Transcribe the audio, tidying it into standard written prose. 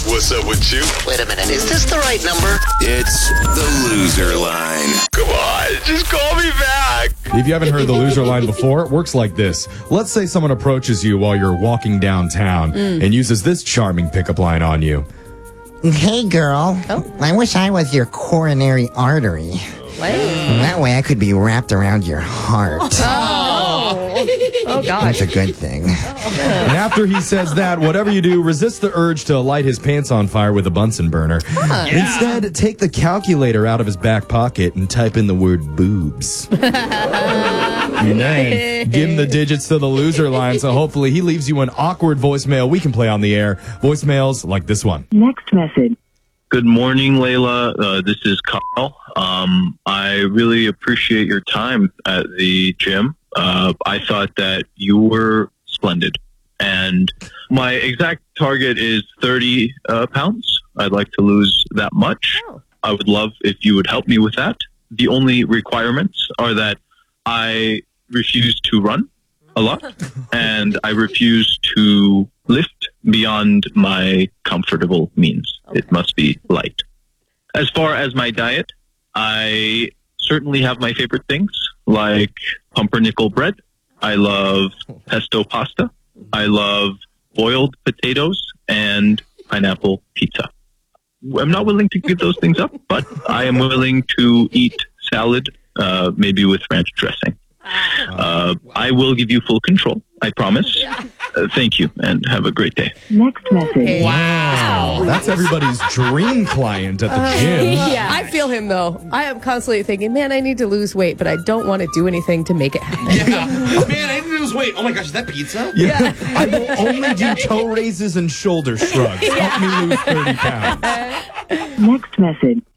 What's up with you? Wait a minute, is this the right number? It's the loser line. Come on, just call me back. If you haven't heard the loser line before, it works like this. Let's say someone approaches you while you're walking downtown and uses this charming pickup line on you. Hey, girl. I wish I was your coronary artery. What? That way I could be wrapped around your heart. Oh, gosh. That's a good thing. And after he says that, whatever you do, resist the urge to light his pants on fire with a Bunsen burner. Instead, take the calculator out of his back pocket and type in the word boobs. And then give him the digits to the loser line, so hopefully he leaves you an awkward voicemail we can play on the air. Voicemails like this one. Next message. Good morning, Layla. This is Kyle. I really appreciate your time at the gym. I thought that you were splendid. And my exact target is 30 pounds. I'd like to lose that much. I would love if you would help me with that. The only requirements are that I refuse to run a lot, and I refuse to lift beyond my comfortable means. Okay. It must be light. As far as my diet, I certainly have my favorite things, like pumpernickel bread. I love pesto pasta. I love boiled potatoes and pineapple pizza. I'm not willing to give those things up, but I am willing to eat salad, maybe with ranch dressing. I will give you full control, I promise. Thank you, and have a great day. Next message. Wow. That's everybody's dream client at the gym. Yeah. I feel him, though. I am constantly thinking, man, I need to lose weight, but I don't want to do anything to make it happen. Yeah. Man, I need to lose weight. Oh, my gosh, is that pizza? Yeah. I will only do toe raises and shoulder shrugs. Help me lose 30 pounds. Next message.